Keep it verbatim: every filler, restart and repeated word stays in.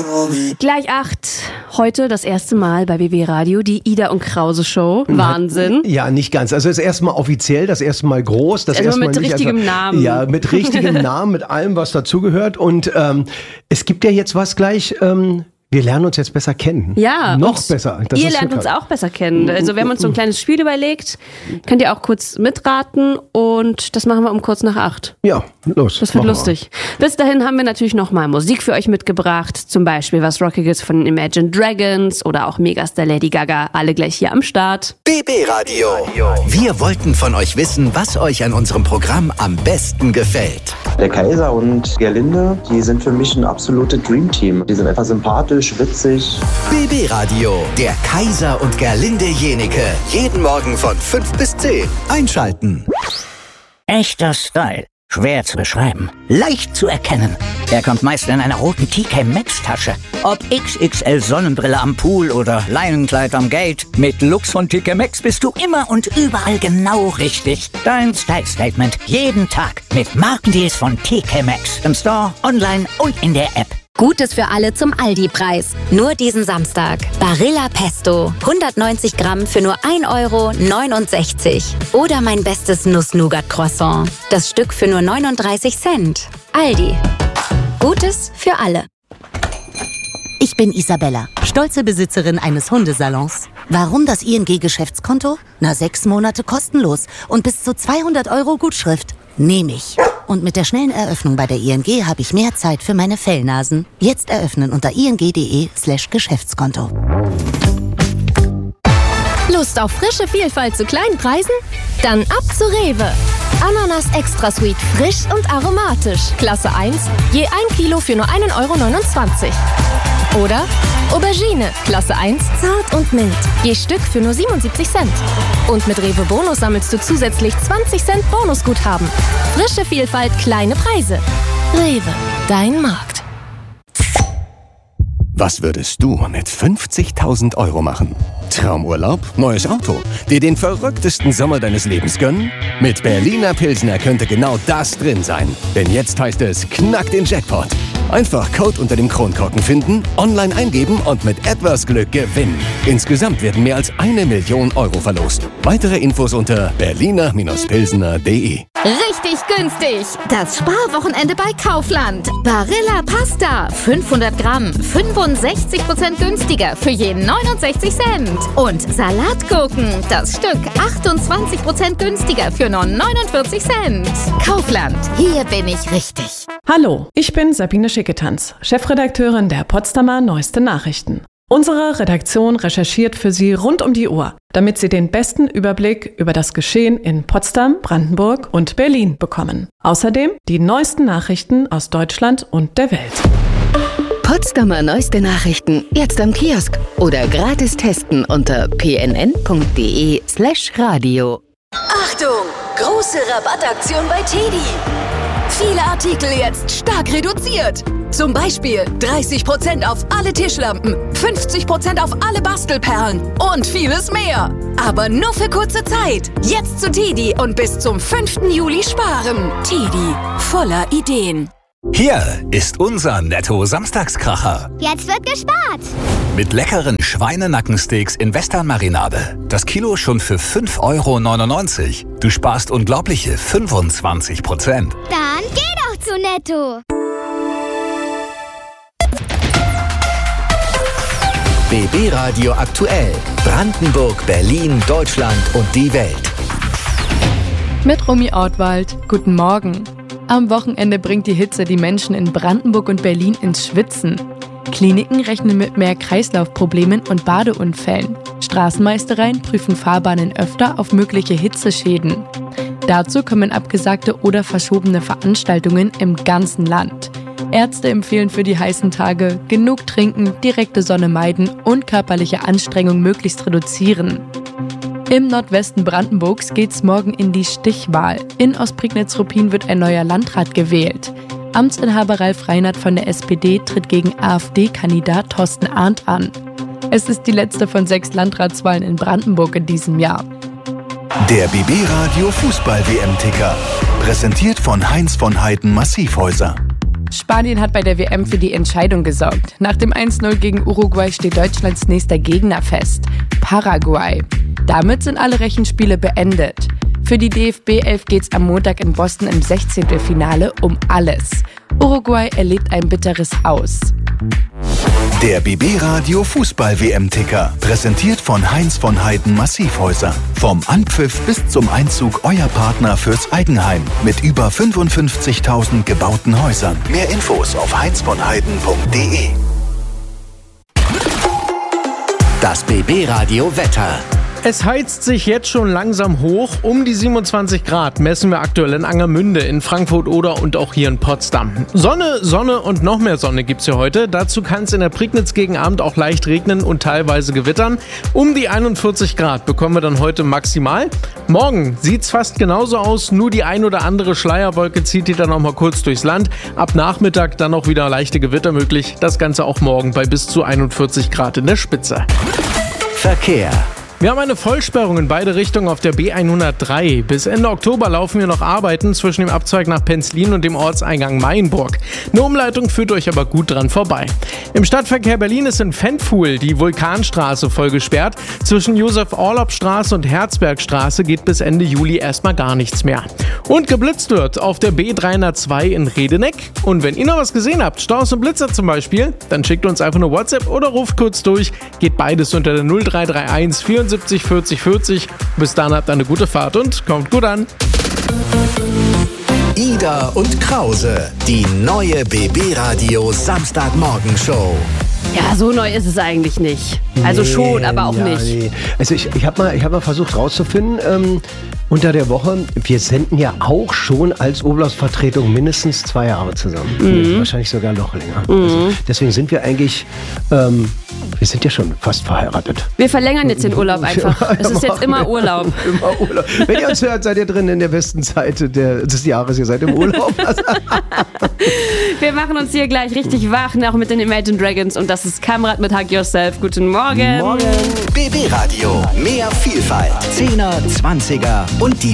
Gleich acht. Heute das erste Mal bei B B Radio die Ida und Krause Show. Wahnsinn. Ja, nicht ganz. Also das erste Mal offiziell, das erste Mal groß. Das also erste Mal mit nicht richtigem einfach, Namen. Ja, mit richtigem Namen, mit allem, was dazugehört. Und ähm, es gibt ja jetzt was gleich... Ähm, Wir lernen uns jetzt besser kennen. Ja. Noch besser. Das ihr ist lernt so uns auch besser kennen. Also wir haben uns so ein kleines Spiel überlegt. Könnt ihr auch kurz mitraten und das machen wir um kurz nach acht. Ja, los. Das wird lustig. Wir. Bis dahin haben wir natürlich noch mal Musik für euch mitgebracht. Zum Beispiel was Rockiges von Imagine Dragons oder auch Megastar Lady Gaga. Alle gleich hier am Start. B B Radio. Wir wollten von euch wissen, was euch an unserem Programm am besten gefällt. Der Kaiser und Gerlinde, die sind für mich ein absolutes Dreamteam. Die sind einfach sympathisch, witzig. B B Radio, der Kaiser und Gerlinde Jenike. Jeden Morgen von fünf bis zehn. Einschalten. Echter Style. Schwer zu beschreiben. Leicht zu erkennen. Er kommt meist in einer roten T K Maxx Tasche. Ob X X L Sonnenbrille am Pool oder Leinenkleid am Gate. Mit Lux von T K Maxx bist du immer und überall genau richtig. Dein Style Statement jeden Tag mit Markendeals von T K Maxx. Im Store, online und in der App. Gutes für alle zum Aldi-Preis. Nur diesen Samstag. Barilla Pesto. hundertneunzig Gramm für nur ein Euro neunundsechzig. Oder mein bestes Nuss-Nougat-Croissant. Das Stück für nur neununddreißig Cent. Aldi. Gutes für alle. Ich bin Isabella, stolze Besitzerin eines Hundesalons. Warum das I N G-Geschäftskonto? Na, sechs Monate kostenlos und bis zu zweihundert Euro Gutschrift. Nehme ich. Und mit der schnellen Eröffnung bei der I N G habe ich mehr Zeit für meine Fellnasen. Jetzt eröffnen unter ing.de slash Geschäftskonto. Lust auf frische Vielfalt zu kleinen Preisen? Dann ab zu Rewe. Ananas Extra Sweet, frisch und aromatisch. Klasse eins, je ein Kilo für nur ein Euro neunundzwanzig. Oder Aubergine, Klasse eins, zart und mild. Je Stück für nur siebenundsiebzig Cent. Und mit Rewe Bonus sammelst du zusätzlich zwanzig Cent Bonusguthaben. Frische Vielfalt, kleine Preise. Rewe, dein Markt. Was würdest du mit fünfzigtausend Euro machen? Traumurlaub? Neues Auto? Dir den verrücktesten Sommer deines Lebens gönnen? Mit Berliner Pilsner könnte genau das drin sein. Denn jetzt heißt es, knack den Jackpot. Einfach Code unter dem Kronkorken finden, online eingeben und mit etwas Glück gewinnen. Insgesamt werden mehr als eine Million Euro verlost. Weitere Infos unter berliner pilsner punkt de. Richtig günstig! Das Sparwochenende bei Kaufland. Barilla Pasta, fünfhundert Gramm, fünfundsechzig Prozent günstiger für je neunundsechzig Cent. Und Salatgurken, das Stück achtundzwanzig Prozent günstiger für nur neunundvierzig Cent. Kaufland, hier bin ich richtig. Hallo, ich bin Sabine Schicketanz, Chefredakteurin der Potsdamer Neueste Nachrichten. Unsere Redaktion recherchiert für Sie rund um die Uhr, damit Sie den besten Überblick über das Geschehen in Potsdam, Brandenburg und Berlin bekommen. Außerdem die neuesten Nachrichten aus Deutschland und der Welt. Potsdamer Neueste Nachrichten jetzt am Kiosk oder gratis testen unter pnn.de slash radio. Achtung! Große Rabattaktion bei Teddy! Viele Artikel jetzt stark reduziert. Zum Beispiel dreißig Prozent auf alle Tischlampen, fünfzig Prozent auf alle Bastelperlen und vieles mehr. Aber nur für kurze Zeit. Jetzt zu Teddy und bis zum fünften Juli sparen. Teddy, voller Ideen. Hier ist unser Netto-Samstagskracher. Jetzt wird gespart. Mit leckeren Schweinenackensteaks in Western-Marinade. Das Kilo schon für fünf Euro neunundneunzig. Du sparst unglaubliche fünfundzwanzig Prozent. Dann geh doch zu Netto. B B Radio aktuell. Brandenburg, Berlin, Deutschland und die Welt. Mit Romy Ortwald. Guten Morgen. Am Wochenende bringt die Hitze die Menschen in Brandenburg und Berlin ins Schwitzen. Kliniken rechnen mit mehr Kreislaufproblemen und Badeunfällen. Straßenmeistereien prüfen Fahrbahnen öfter auf mögliche Hitzeschäden. Dazu kommen abgesagte oder verschobene Veranstaltungen im ganzen Land. Ärzte empfehlen für die heißen Tage genug trinken, direkte Sonne meiden und körperliche Anstrengung möglichst reduzieren. Im Nordwesten Brandenburgs geht's morgen in die Stichwahl. In Ostprignitz-Ruppin wird ein neuer Landrat gewählt. Amtsinhaber Ralf Reinhardt von der S P D tritt gegen AfD-Kandidat Thorsten Arndt an. Es ist die letzte von sechs Landratswahlen in Brandenburg in diesem Jahr. Der B B Radio Fußball-W M-Ticker. Präsentiert von Heinz von Heiden Massivhäuser. Spanien hat bei der W M für die Entscheidung gesorgt. Nach dem eins null gegen Uruguay steht Deutschlands nächster Gegner fest: Paraguay. Damit sind alle Rechenspiele beendet. Für die D F B elf geht's am Montag in Boston im Sechzehntelfinale um alles. Uruguay erlebt ein bitteres Aus. Der B B-Radio Fußball-W M-Ticker. Präsentiert von Heinz von Heiden Massivhäuser. Vom Anpfiff bis zum Einzug euer Partner fürs Eigenheim. Mit über fünfundfünfzigtausend gebauten Häusern. Mehr Infos auf heinz von heiden punkt de. Das B B-Radio Wetter. Es heizt sich jetzt schon langsam hoch. Um die siebenundzwanzig Grad messen wir aktuell in Angermünde, in Frankfurt-Oder und auch hier in Potsdam. Sonne, Sonne und noch mehr Sonne gibt's hier heute. Dazu kann es in der Prignitz gegen Abend auch leicht regnen und teilweise gewittern. Um die einundvierzig Grad bekommen wir dann heute maximal. Morgen sieht's fast genauso aus, nur die ein oder andere Schleierwolke zieht die dann auch mal kurz durchs Land. Ab Nachmittag dann auch wieder leichte Gewitter möglich. Das Ganze auch morgen bei bis zu einundvierzig Grad in der Spitze. Verkehr. Wir haben eine Vollsperrung in beide Richtungen auf der B hundertdrei. Bis Ende Oktober laufen hier noch Arbeiten zwischen dem Abzweig nach Penzlin und dem Ortseingang Mainburg. Eine Umleitung führt euch aber gut dran vorbei. Im Stadtverkehr Berlin ist in Ventfuhl die Vulkanstraße voll gesperrt. Zwischen Josef-Orlopp-Straße und Herzbergstraße geht bis Ende Juli erstmal gar nichts mehr. Und geblitzt wird auf der B dreihundertzwei in Redeneck. Und wenn ihr noch was gesehen habt, Staus und Blitzer zum Beispiel, dann schickt uns einfach eine WhatsApp oder ruft kurz durch. Geht beides unter der null drei drei eins vierundsiebzig vierzig vierzig. Bis dann habt eine gute Fahrt und kommt gut an. Ida und Krause, die neue B B-Radio Samstagmorgen-Show. Ja, so neu ist es eigentlich nicht. Also Nee, schon, aber auch ja, nicht. Nee. Also ich, ich habe mal, ich hab mal versucht rauszufinden, ähm, unter der Woche, wir senden ja auch schon als Oberlaufsvertretung mindestens zwei Jahre zusammen. Mhm. Wahrscheinlich sogar noch länger. Mhm. Also deswegen sind wir eigentlich, ähm, wir sind ja schon fast verheiratet. Wir verlängern jetzt den Urlaub einfach. Ja, Es ist jetzt machen immer wir. Urlaub. Immer Urlaub. Wenn ihr uns hört, seid ihr drin in der besten Zeit der, des Jahres. Ihr seid im Urlaub. Wir machen uns hier gleich richtig wach, auch mit den Imagine Dragons. Und das ist Kamerad mit Hug Yourself. Guten Morgen. Morgen. B B-Radio. Mehr Vielfalt. Zehner, Zwanziger und die